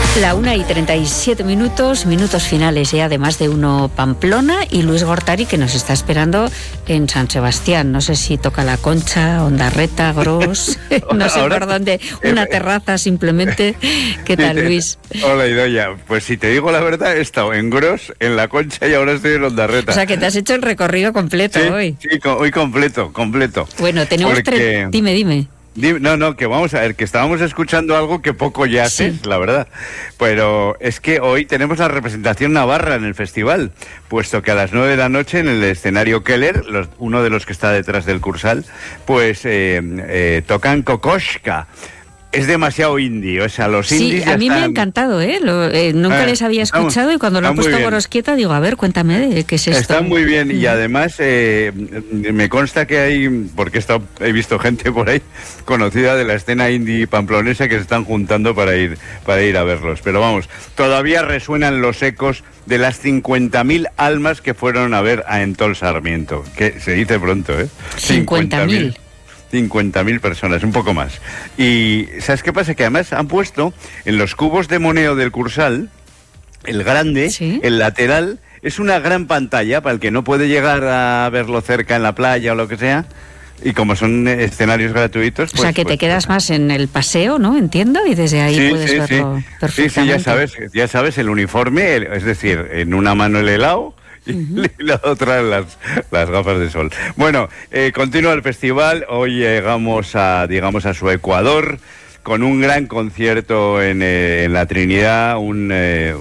La 1:37, minutos finales ya de Más de Uno Pamplona, y Luis Gortari, que nos está esperando en San Sebastián. No sé si toca La Concha, Ondarreta, Gros, no sé por dónde, una terraza simplemente. ¿Qué tal, Luis? Hola, Idoia. Pues si te digo la verdad, he estado en Gros, en La Concha y ahora estoy en Ondarreta. O sea, que te has hecho el recorrido completo hoy. Sí, hoy completo. Bueno, tenemos Dime. No, que vamos a ver, que estábamos escuchando algo que poco ya haces, la verdad. Pero es que hoy tenemos la representación navarra en el festival, puesto que a las 9 de la noche en el escenario Keller, uno de los que está detrás del Cursal, pues tocan Kokoschka. Es demasiado indie, o sea, los indies a mí me ha encantado, nunca les había escuchado, y cuando lo he puesto Gorosquieta digo, a ver, cuéntame de qué es esto. Está muy bien, y además me consta que hay, porque he visto gente por ahí conocida de la escena indie pamplonesa que se están juntando para ir a verlos. Pero vamos, todavía resuenan los ecos de las 50.000 almas que fueron a ver a Entol Sarmiento, que se dice pronto, 50.000. 50.000 personas, un poco más. Y ¿sabes qué pasa? Que además han puesto en los cubos de moneo del Cursal, el grande, el lateral, es una gran pantalla para el que no puede llegar a verlo cerca en la playa o lo que sea. Y como son escenarios gratuitos... Pues, o sea, que te quedas más en el paseo, ¿no? Entiendo, y desde ahí puedes verlo perfectamente. Sí, ya sabes, el uniforme, es decir, en una mano el helado y la otra las gafas de sol. Bueno, continúa el festival. Hoy llegamos a su Ecuador con un gran concierto en la Trinidad, un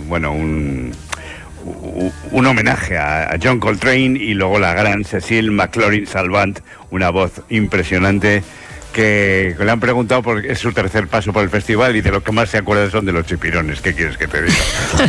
homenaje a John Coltrane, y luego la gran Cecile McLaurin-Salvant, una voz impresionante, que le han preguntado porque es su tercer paso por el festival y de lo que más se acuerda son de los chipirones. ¿Qué quieres que te diga?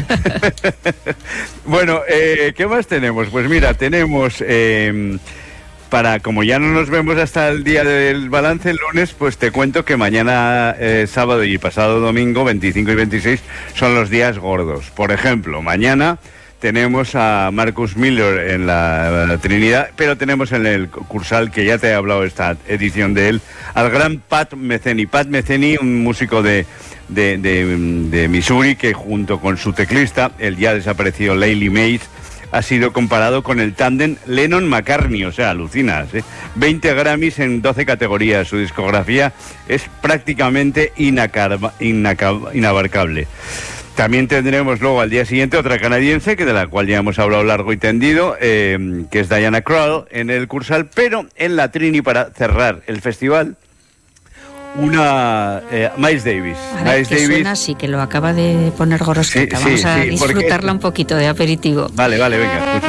Bueno, ¿qué más tenemos? Pues mira, tenemos... como ya no nos vemos hasta el día del balance, el lunes, pues te cuento que mañana sábado y pasado domingo, 25 y 26, son los días gordos. Por ejemplo, mañana tenemos a Marcus Miller en la Trinidad, pero tenemos en el Cursal, que ya te he hablado esta edición de él, al gran Pat Metheny. Pat Metheny, un músico de Missouri, que junto con su teclista, el ya desaparecido Laylie Mays, ha sido comparado con el tándem Lennon-McCartney, o sea, alucinas, 20 Grammys en 12 categorías. Su discografía es prácticamente inabarcable. También tendremos luego al día siguiente otra canadiense, de la cual ya hemos hablado largo y tendido, que es Diana Krall en el Cursal, pero en la Trini, para cerrar el festival, Miles Davis. Miles Davis suena así, que lo acaba de poner Gorosqueta. Vamos a disfrutarla un poquito de aperitivo. Vale, venga, escucha.